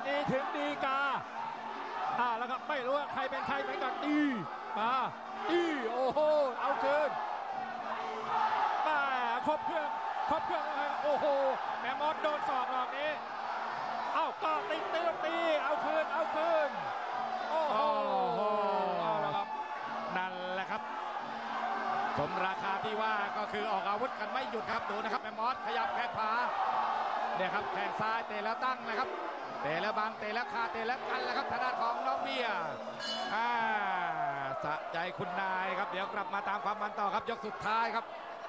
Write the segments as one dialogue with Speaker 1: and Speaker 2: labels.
Speaker 1: นี้ถึงดีกาแล้วครับไม่รู้ว่าใครเป็นใครเหมือนกันมาโอ้โหเอาคืนมาครบเครื่องโอ้โหแมมมอสโดนศอกหลอกนี้ก็ตีเอาคืนโอ้โหเอาละครับนั่นแหละครับสมราคาที่ว่าก็คือออกอาวุธกันไม่หยุดครับดูนะครับแมมมอสขยับแข้งขวาเนี่ยครับแข้งซ้ายเตะแล้วตั้งนะครับเตะแล้วบังเตะแล้วคาเตะแล้วกันแล้วครับทางด้านของน้องเบียร์สะใจคุณนายครับเดี๋ยวกลับมาตามความมันต่อครับยกสุดท้ายครับ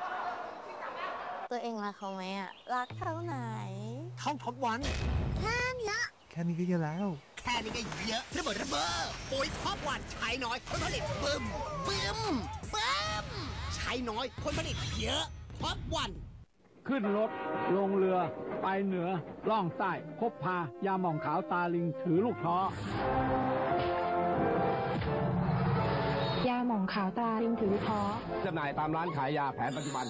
Speaker 2: ตัวเองรักเขาไหมอะรักเท่าไหน
Speaker 3: เท่าท็อปวัน
Speaker 2: แค่นี้
Speaker 3: ก็เยอะแล้ว
Speaker 4: แค่นี้ก็เยอะระเบ้อปุ๋ยท็อปวันใช้น้อยผลผลิตบึ้มใช้น้อยผลผลิตเยอะท็อปวัน
Speaker 5: ขึ้นรถลงเรือไปเหนือล่องใต้พบพายาหม่องขาวตาลิงถือลูกท้
Speaker 6: อยาหม่องขาวตาลิงถือท้อ
Speaker 5: จำหน่ายตามร้านขายยาแผนปัจจุบัน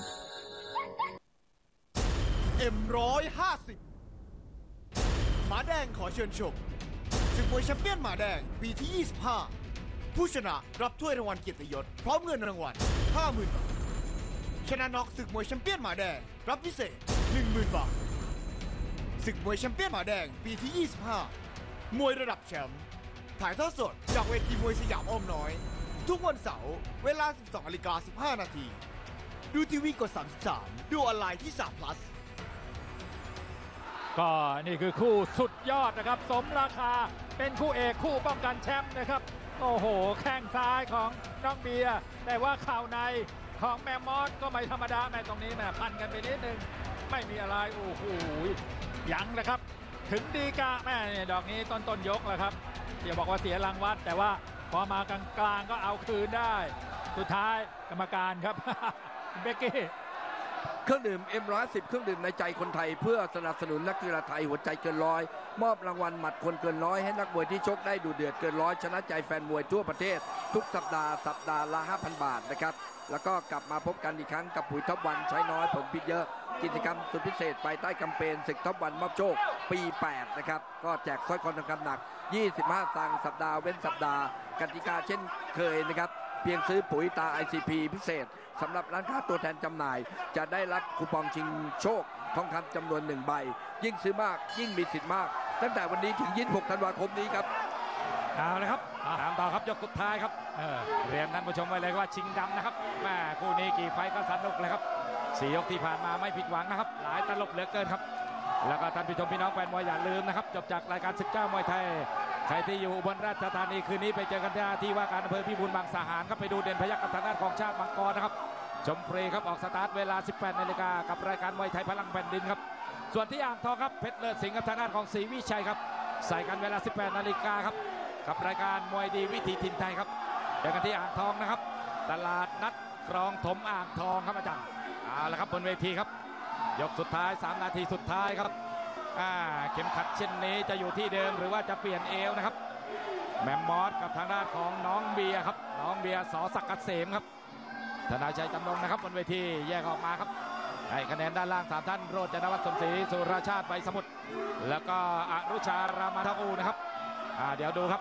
Speaker 7: M150 หมาแดงขอเชิญชมศึกมวยแชมเปี้ยนหมาแดงปีที่ 25 ผู้ชนะรับถ้วยรางวัลเกียรติยศพร้อมเงินรางวัล 50,000 บาทชนะน็อกศึกมวยแชมเปี้ยนหมาแดงรับพิเศษ 10,000 บาทศึกมวยแชมเปี้ยนหมาแดงปีที่ 25 มวยระดับแชมป์ถ่ายทอดสดจากเวทีมวยสยามอ้อมน้อยทุกวันเสาร์เวลา 12:15 นาทีดูทีวีกด 33 ดูออนไลน์ที่3 plus
Speaker 1: ก็นี่คือคู่สุดยอดนะครับสมราคาเป็นคู่เอกคู่ป้องกันแชมป์นะครับโอ้โหแข้งซ้ายของน้องเบียร์แต่ว่าเข่าในของแมมมอสก็ไม่ธรรมดาแม่ตรงนี้แม่พันกันไปนิดนึงไม่มีอะไรโอ้โหยังนะครับถึงดีกาแม่เนี่ยดอกนี้ต้นยกแล้วครับเดี๋ยวบอกว่าเสียรางวัลแต่ว่าพอมากลางก็เอาคืนได้สุดท้ายกรรมการครับ เบกกี้
Speaker 8: เครื่องดื่ม M110 เครื่องดื่มในใจคนไทยเพื่อสนับสนุนนักกีฬาไทยหัวใจเกินร้อยมอบรางวัลหมัดคนเกินร้อยให้นักมวยที่ชกได้ดูเดือดเกินร้อยชนะใจแฟนมวยทั่วประเทศทุกสัปดาห์ละ 5,000 บาทนะครับแล้วก็กลับมาพบกันอีกครั้งกับปุ๋ยท็อปวันใช้น้อยผลพิษเยอะกิจกรรมสุดพิเศษภายใต้แคมเปญศึกท็อปวันมอบโชคปี 8 นะครับก็แจกสร้อยคอทองคำหนัก25 ตังค์สัปดาห์เว้นสัปดาห์กติกาเช่นเคยนะครับเพียงซื้อปุ๋ยตา ICP พิเศษสำหรับร้านค้าตัวแทนจำหน่ายจะได้รับคูปองชิงโชคทองคำจำนวน1ใบยิ่งซื้อมากยิ่งมีสิทธิ์มากตั้งแต่วันนี้ถึง26 ธันวาคมนี้ครับ
Speaker 1: เอาเลยครับตามต่อครับยกสุดท้ายครับเรียนท่านผู้ชมไว้เลยว่าชิงดำนะครับแม่คู่นี้กี่ไฟก็สนุกเลยครับ4 ยกที่ผ่านมาไม่ผิดหวังนะครับหลายตลบเหลือเกินครับแล้วก็ท่านผู้ชมพี่น้องแฟนมวยอย่าลืมนะครับจบจากรายการศึก9มวยไทยใครที่อยู่อุบลราชธานีคืนนี้ไปเจอกันที่ว่าการอำเภอพิบูลบางสาหารครับไปดูเด่นพยัคฆ์กับทางด้านของชาติมังกรนะครับชมฟรีครับออกสตาร์ทเวลา 18 นาฬิกากับรายการมวยไทยพลังแผ่นดินครับส่วนที่อ่างทองครับเพชรเลิศสิงห์กับทางด้านของศรีวิชัยครับใส่กันเวลา 18 นาฬิกาครับกับรายการมวยดีวิถีถิ่นไทยครับเจอกันที่อ่างทองนะครับตลาดนัดคลองถมอ่างทองครับอาจารย์เอาละครับบนเวทีครับยกสุดท้าย3 นาทีสุดท้ายครับเข็มขัดเช่นนี้จะอยู่ที่เดิมหรือว่าจะเปลี่ยนเอวนะครับแมมมอสกับทางด้านของน้องเบียร์ครับน้องเบียร์สอศักดิ์เกษมครับธนาชัยจำนงนะครับบนเวทีแยกออกมาครับให้คะแนนด้านล่าง3 ท่านโรจนวัฒน์สมศรีสุรชาติใบสมุทรแล้วก็อรุชารามาทอูนะครับเดี๋ยวดูครับ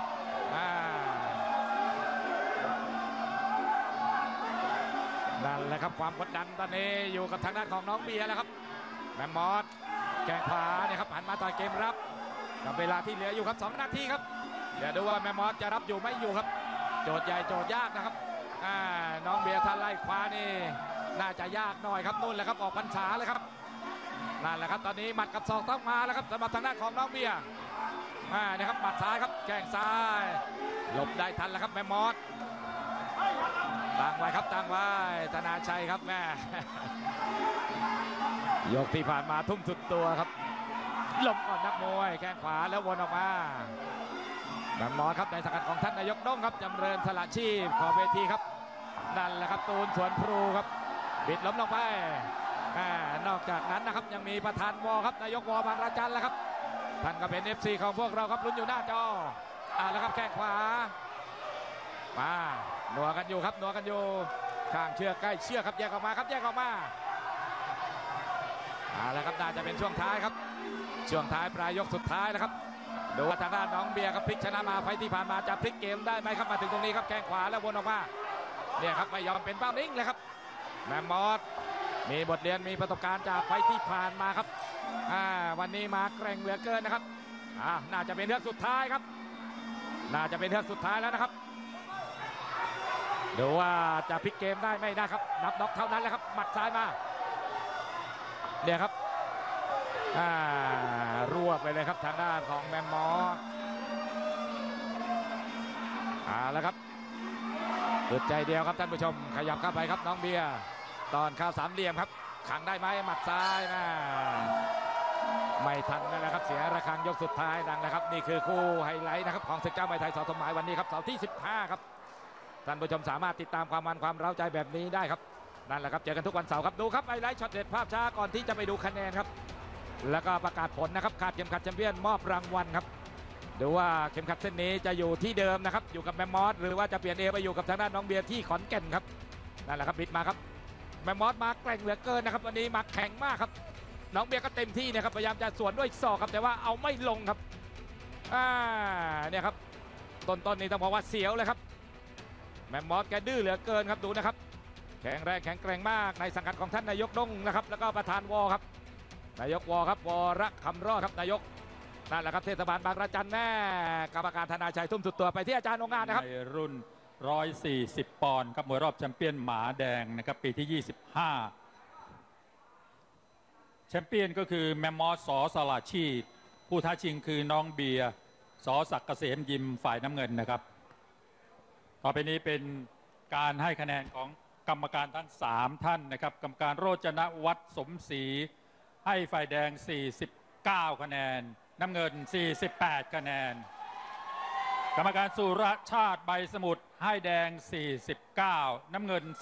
Speaker 1: นั่นแหละครับความกดดันตอนนี้อยู่กับทางด้านของน้องเบียร์แล้วครับแมมมอสแข้งขวาเนี่ยครับหันมาต่อยเกมรับกับเวลาที่เหลืออยู่ครับ2 นาทีครับเดี๋ยวดูว่าแมมมอสจะรับอยู่ไม่อยู่ครับโจทย์ใหญ่โจทย์ยากนะครับน้องเบียร์ท่านไล่ขวานี่น่าจะยากหน่อยครับนู่นแหละครับออกพรรษาเลยครับนั่นแหละครับตอนนี้หมัดกับศอกต้องมาแล้วครับสำหรับทางด้านของน้องเบียร์นะครับหมัดซ้ายครับแข้งซ้ายหลบได้ทันแล้วครับแมมมอสตั้งไว้ครับตั้งไว้ธนาชัยครับแม่ยกที่ผ่านมาทุ่มสุดตัวครับลมก่อนนักมวยแข้งขวาแล้ววนออกมาแมมมอสครับในสังกัดของท่านนายกด้งครับจำเริญสละชีพขอเวทีครับนั่นแหละครับตูนสวนพลูครับบิดล้มลงไปนอกจากนั้นนะครับยังมีประธานวอครับนายกวอบางระจันแล้วครับท่านก็เป็น FC ของพวกเราครับลุ้นอยู่หน้าจอแล้วครับแข้งขวามาหนัวกันอยู่ครับหนัวกันอยู่ข้างเชือกใกล้เชือกครับแยกออกมาครับแยกออกมาแล้วครับน่าจะเป็นช่วงท้ายครับช่วงท้ายปลายยกสุดท้ายแล้วครับดูว่าทางด้านน้องเบียร์ครับพลิกชนะมาไฟที่ผ่านมาจะพลิกเกมได้ไหมครับมาถึงตรงนี้ครับแข้งขวาแล้ววนออกมาเนี่ยครับไม่ยอมเป็นเป้านิ่งเลยครับแมมมอสมีบทเรียนมีประสบการณ์จากไฟที่ผ่านมาครับวันนี้มาแกร่งเหลือเกินนะครับน่าจะเป็นเรื่องสุดท้ายครับน่าจะเป็นเรื่องสุดท้ายแล้วนะครับดูว่าจะพลิกเกมได้ไม่ได้ครับนับน็อกเท่านั้นแหละครับหมัดซ้ายมาเนี่ยครับรวบไปเลยครับทางด้านของแมมมอสแล้วครับอึดใจเดียวครับท่านผู้ชมขยับเข้าไปครับน้องเบียร์ตอนเข้าสามเหลี่ยมครับขังได้ไหมหมัดซ้ายไม่ทันแล้วนะครับเสียระฆังยกสุดท้ายดังนะครับนี่คือคู่ไฮไลท์นะครับของศึกเจ้ามวยไทยส.สมหมายวันนี้ครับเสาร์ที่15ครับท่านผู้ชมสามารถติดตามความมันความเร้าใจแบบนี้ได้ครับนั่นแหละครับเจอกันทุกวันเสาร์ครับดูครับไฮไลท์ช็อตเด็ดภาพช้าก่อนที่จะไปดูคะแนนครับแล้วก็ประกาศผลนะครับขาดเข็มขัดแชมเปี้ยนมอบรางวัลครับดูว่าเข็มขัดเส้นนี้จะอยู่ที่เดิมนะครับอยู่กับแมมมอสหรือว่าจะเปลี่ยนไปอยู่กับทางด้านน้องเบียร์ที่ขอนแก่นครับนั่นแหละครับบิดมาครับแมมมอสมาแกร่งเหลือเกินนะครับวันนี้มาแข็งมากครับน้องเบียร์ก็เต็มที่นะครับพยายามจะสวนด้วยศอกครับแต่ว่าเอาไม่ลงครับเนี่ยครับต้นนี้ต้องบอกว่าเสียวเลยครับแมมมอสแกดื้อเหลือเกินครับดูนะครับแข็งแรงแข็งแกร่งมากในสังกัดของท่านนายกดงนะครับแล้วก็ประธานวครับนายกวครับวรคำรอดครับนายกนั่นแหละครับเทศบาลบางระจันแน่กรรมการธนาชัยทุ่มสุดตัวไปที่อาจารย์องค์งานนะครับ
Speaker 9: ในรุ่น140ปอนด์ครับมวยรอบแชมเปี้ยนหมาแดงนะครับปีที่25แชมเปี้ยนก็คือแมมมอส สลาชีพผู้ท้าชิงคือน้องเบียร์ ศักดิ์เกษมยิมฝ่ายน้ำเงินนะครับต่อไปนี้เป็นการให้คะแนนของกรรมการทั้ง3ท่านนะครับกรรมการโรจนวัฒน์สมศรีให้ฝ่ายแดง49คะแนนน้ำเงิน48คะแนนกรรมการสุรชาติใบสมุทรให้แดง49น้ำเงิน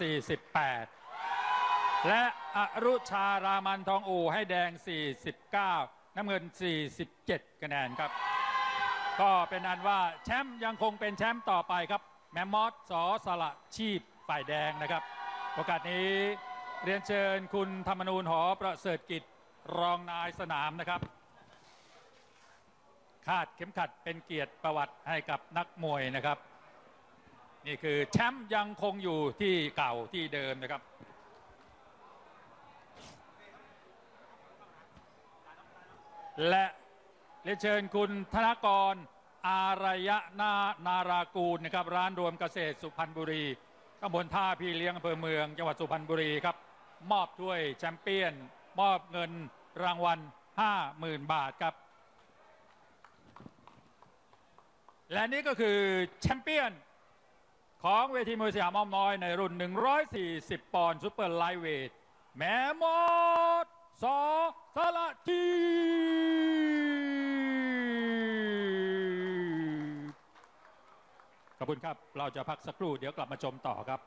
Speaker 9: 48และอรุชารามันทองอู่ให้แดง49น้ำเงิน47คะแนนครับก็เป็นอันว่าแชมป์ยังคงเป็นแชมป์ต่อไปครับแมมมอส สละชีพฝ่ายแดงนะครับโอกาสนี้เรียนเชิญคุณธรรมนูญหอประเสริฐกิจรองนายสนามนะครับคาดเข็มขัดเป็นเกียรติประวัติให้กับนักมวยนะครับนี่คือแชมป์ยังคงอยู่ที่เก่าที่เดิมนะครับและเรียนเชิญคุณธนกรอารยนารากูลนะครับร้านรวมเกษตรสุพรรณบุรีตำบลท่าพี่เลี้ยงอำเภอเมืองจังหวัดสุพรรณบุรีครับมอบถ้วยแชมเปี้ยนมอบเงินรางวัล 50,000 บาทครับและนี่ก็คือแชมเปี้ยนของเวทีมวยสยามอ้อมน้อยในรุ่น140ปอนด์ซุปเปอร์ไลท์เวทแมมมอส สละชีขอบคุณครับเราจะพักสักครู่เดี๋ยวกลับมาชมต่อครับ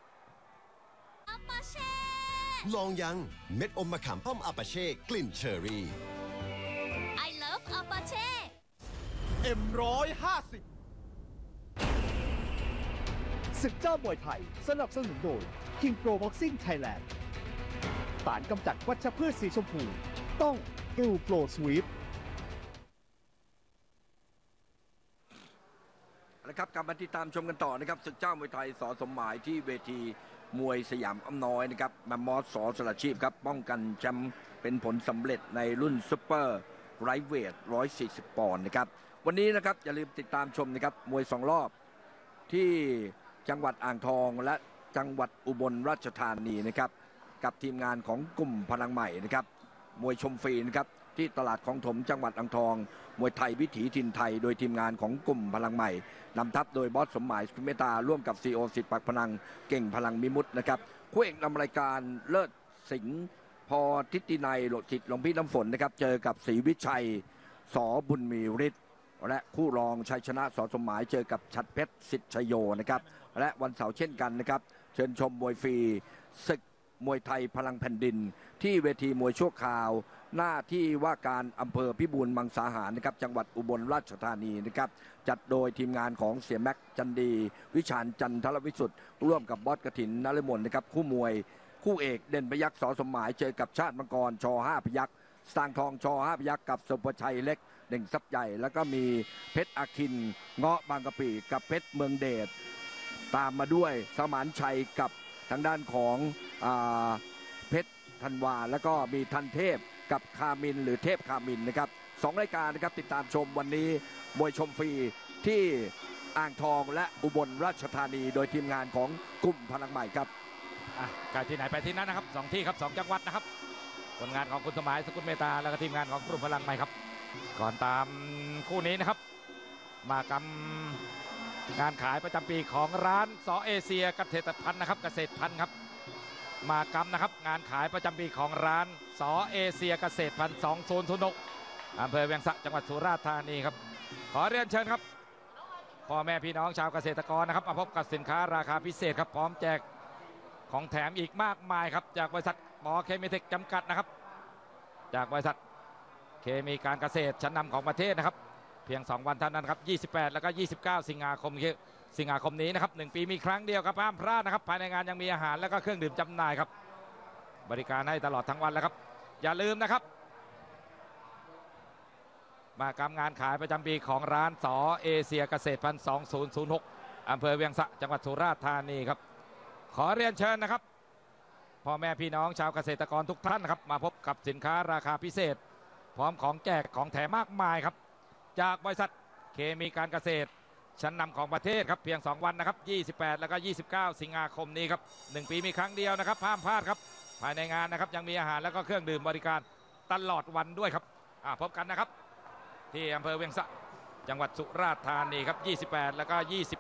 Speaker 10: ลองยังเม็ดอมมะขามป้อมอาปาเช่กลิ่นเชอรี่
Speaker 2: I love Apache
Speaker 7: M150
Speaker 3: ศึกเจ้ามวยไทยสนับสนุนโดย King Pro Boxing Thailand สารกำจัดวัชพืชสีชมพูต้องกลูโปรสวีป
Speaker 8: นะครับกลับมาติดตามชมกันต่อนะครับศึกเจ้ามวยไทยส.สมหมายที่เวทีมวยสยามอ้อมน้อยนะครับแมมมอส สละชีพครับป้องกันแชมป์เป็นผลสำเร็จในรุ่นซุปเปอร์ไลท์เวท140ปอนด์นะครับวันนี้นะครับอย่าลืมติดตามชมนะครับมวย2รอบที่จังหวัดอ่างทองและจังหวัดอุบลราชธานีนะครับกับทีมงานของกลุ่มพลังใหม่นะครับมวยชมฟรีนะครับที่ตลาดของถมจังหวัดอ่างทองมวยไทยวิถีถิ่นไทยโดยทีมงานของกลุ่มพลังใหม่นำทัพโดยบอสสมหมายสุเมตาร่วมกับซีโอสิทธิ์ปักพนังเก่งพลังมิมุตนะครับคู่เอกนำรายการเลิศสิงห์พอทิตินัยโหลดจิตหลวงพี่น้ำฝนนะครับเจอกับศรีวิชัยสบุญมีฤทธิ์และคู่รองชัยชนะสสมหมายเจอกับชัดเพชรสิทธิ์ชโยนะครับและวันเสาร์เช่นกันนะครับเชิญชมมวยฟรีศึกมวยไทยพลังแผ่นดินที่เวทีมวยชั่วคราวหน้าที่ว่าการอำเภอพิบูลมังสาหารนะครับจังหวัดอุบลราชธานีนะครับจัดโดยทีมงานของเสียแม็กจันดีวิชาญจันทรวิสุทธิ์ร่วมกับบอสกฐินนฤมลนะครับคู่มวยคู่เอกเด่นพยัคฆ์สสมหมายเจอกับชาติมังกรช.5 พยัคฆ์สร้างทองช.5 พยัคฆ์กับสุภชัยเล็กเด่งทรัพย์ใหญ่แล้วก็มีเพชรอาคินเงาะบางกะปิกับเพชรเมืองเดชตามมาด้วยสมานชัยกับทางด้านของเพชรธันวาแล้วก็มีทันเทพกับคามินหรือเทพคามินนะครับ2 รายการนะครับติดตามชมวันนี้มวยชมฟรีที่อ่างทองและอุบลราชธานีโดยทีมงานของกลุ่มพลังใหม่ครับ
Speaker 1: การที่ไหนไปที่นั้นนะครับ2 ที่ครับ2 จังหวัดนะครับผลงานของคุณสมัยสกุลเมตาแล้วก็ทีมงานของกลุ่มพลังใหม่ครับก่อนตามคู่นี้นะครับมากำงานขายประจำปีของร้านสอเอเชียเกษตรพันธุ์นะครับเกษตรพันธุ์ครับมากำนะครับงานขายประจำปีของร้านสอเอเชียเกษตรพันธุ์2006อำเภอเวียงสะจังหวัดสุราษฎร์ธานีครับขอเรียนเชิญครับพ่อแม่พี่น้องชาวเกษตรกรนะครับมาพบกับสินค้าราคาพิเศษครับพร้อมแจกของแถมอีกมากมายครับจากบริษัทปอเคมีเทคจำกัดนะครับจากบริษัทเคมีการเกษตรชั้นนำของประเทศนะครับเพียง2 วันเท่านั้นครับ28แล้วก็29 สิงหาคมนี้นะครับ1 ปีมีครั้งเดียวครับห้ามพลาดนะครับภายในงานยังมีอาหารและก็เครื่องดื่มจำหน่ายครับบริการให้ตลอดทั้งวันแล้วครับอย่าลืมนะครับมากำงานขายประจำปีของร้านสอเอเชียเกษตรพันธุ์2006อำเภอเวียงสะจังหวัดสุราษฎร์ธานีครับขอเรียนเชิญนะครับพ่อแม่พี่น้องชาวเกษตรกรทุกท่านนะครับมาพบกับสินค้าราคาพิเศษพร้อมของแจกของแถมมากมายครับจากบริษัทเคมีการเกษตรชั้นนำของประเทศครับเพียง2 วันนะครับ28แล้วก็29 สิงหาคมนี้ครับ1 ปีมีครั้งเดียวนะครับห้ามพลาดครับภายในงานนะครับยังมีอาหารแล้วก็เครื่องดื่มบริการตลอดวันด้วยครับพบกันนะครับที่อำเภอเวียงสะจังหวัดสุราษฎร์ธานีครับ28แล้วก็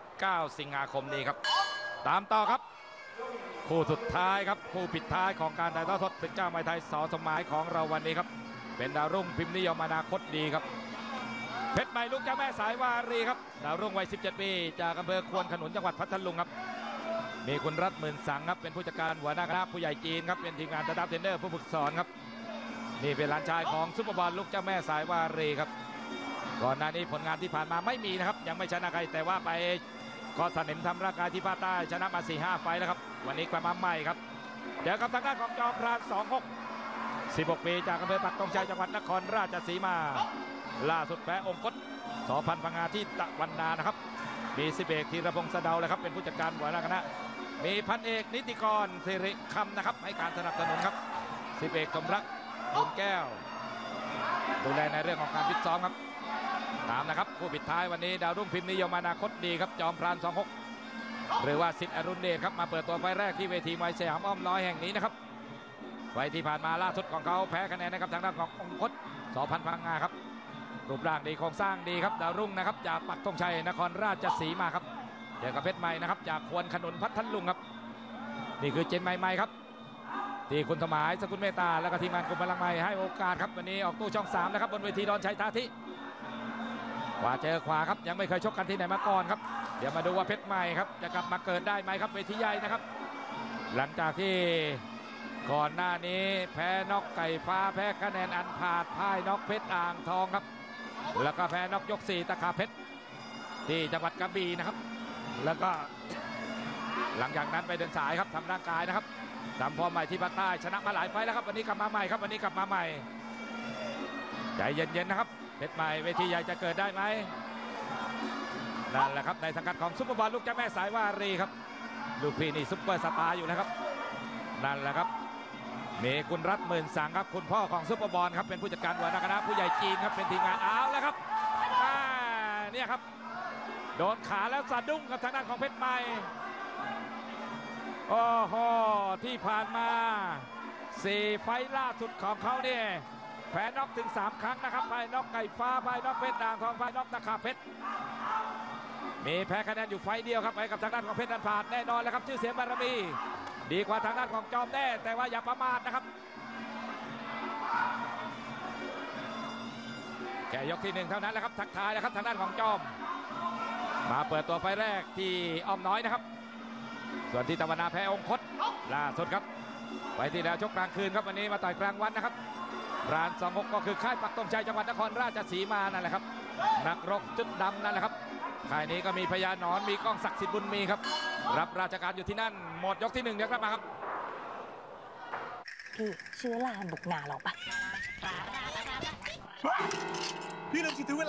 Speaker 1: 29 สิงหาคมนี้ครับตามต่อครับคู่สุดท้ายครับคู่ปิดท้ายของการถ่ายทอดสดศึกเจ้ามวยไทยสอสมหมายของเราวันนี้ครับเป็นดาวรุ่งพิมพ์นิยมอนาคตดีครับเพชรใหม่ลูกเจ้าแม่สายวารีครับดาวรุ่งวัย17 ปีจากอำเภอควนขนุนจังหวัดพัทลุงครับมีคุณรัตน์หมื่นสังครับเป็นผู้จัดการหัวหน้าคณะผู้ใหญ่จีนครับเป็นทีมงานสตาฟเทรนเนอร์ผู้ฝึกสอนครับนี่เป็นหลานชายของซุปเปอร์บอลลูกเจ้าแม่สายวารีครับก่อนหน้านี้ผลงานที่ผ่านมาไม่มีนะครับยังไม่ชนะใครแต่ว่าไปก็สนิมทำร่างกายที่ภาคใต้ชนะมา 4-5 ไฟแล้วครับวันนี้กลับมาใหม่ครับเจอกับทางด้านของจอมพราน16 ปีจากอำเภอปักธงชัยจังหวัดนครราชสีมาล่าสุดแพ้องคตสอพันธ์พังงาที่ตะวันนานะครับมี10 เอกธีรพงษ์สะเดาเลยครับเป็นผู้จัดการหัวหน้าคณะมีพันเอกนิติกรเทริคำนะครับให้การสนับสนุนครับ10 เอกสมรักบุญแก้วดูแลในเรื่องของการฟิตซ้อมครับตามนะครับผู้ปิดท้ายวันนี้ดาวรุ่งพิมพ์นิยมอนาคตดีครับจอมพราน26หรือว่าสิทธิ์อรุณเดชครับมาเปิดตัวไฟแรกที่เวทีมวยสยามอ้อมน้อยแห่งนี้นะครับไฟที่ผ่านมาล่าสุดของเขาแพ้คะแนนนะครับทางด้านขององคตสอพันธ์พังงาครับรูปร่างดีโครงสร้างดีครับดาวรุ่งนะครับจากปักธงชัยนครราชสีมาครับเจอกับเพชรใหม่นะครับจากควนขนุนพัทลุงครับนี่คือเจนใหม่ๆครับที่คุณสมายสกุลเมตตาแล้วก็ทีมงานกลุ่มพลังใหม่ให้โอกาสครับวันนี้ออกตู้ช่อง3นะครับบนเวทีดอนชัยทาธิขวาเจอขวาครับยังไม่เคยชกกันที่ไหนมาก่อนครับเดี๋ยวมาดูว่าเพชรใหม่ครับจะกลับมาเกิดได้ไหมครับเวทีใหญ่นะครับหลังจากที่ก่อนหน้านี้แพ้น็อกไก่ฟ้าแพ้คะแนนอันขาดพ่ายน็อกเพชรอ่างทองครับแล้วก็แพ้น็อกยก4ตะขาเพชรที่จังหวัดกระบี่นะครับแล้วก็หลังจากนั้นไปเดินสายครับทำร่างกายนะครับทำฟอร์มใหม่ที่ภาคใต้ชนะมาหลายไฟแล้วครับวันนี้กลับมาใหม่ครับวันนี้กลับมาใหม่ใจเย็นๆนะครับเพชรใหม่เวทีใหญ่จะเกิดได้ไหมนั่นแหละครับในสังกัดของซุปเปอร์บอลลูกเจ้าแม่สายวารีครับลูกพี่นี่ซุปเปอร์สตาร์อยู่นะครับนั่นแหละครับมีคุณรัตน์หมื่นสังครับคุณพ่อของซุปเปอร์บอลครับเป็นผู้จัดการหัวหน้าคณะผู้ใหญ่จีนครับเป็นทีมงานเอาแล้วครับเนี่ยครับโดนขาแล้วสะดุ้งกับทางด้านของเพชรใหม่โอ้โหที่ผ่านมา4 ไฟล์ล่าสุดของเขาเนี่ยแพ้น็อกถึง3 ครั้งนะครับแพ้น็อกไก่ฟ้าแพ้น็อกเพชรด่างทองแพ้น็อกตะขาเพชรมีแพ้คะแนนอยู่ไฟล์เดียวครับไปกับทางด้านของเพชรนันผาดแน่นอนแล้วครับชื่อเสียงบารมีดีกว่าทางด้านของจอมแน่แต่ว่าอย่าประมาทนะครับแค่ยกที่1เท่านั้นแหละครับทักทายแล้วครับทางด้านของจอมมาเปิดตัวไฟล์แรกที่อ้อมน้อยนะครับส่วนที่ตะวันนาแพ้องคตล่าสุดครับไฟล์ที่แล้วชกกลางคืนครับวันนี้มาต่อยกลางวันนะครับร้าน26ก็คือค่ายปักธงชัยจังหวัดนครราชสีมานั่นแหละครับนักรบจุดดำนั่นแหละครับค่ายนี้ก็มีพญาหนอนมีก้องศักดิ์สิทธิ์บุญมีครับรับราชการอยู่ที่นั่นหมดยกที่1เดี๋ยวกลับมาครับ
Speaker 6: พี่เชื้อราบุกหนาเราปะ
Speaker 11: พี่ลืมถือเวลา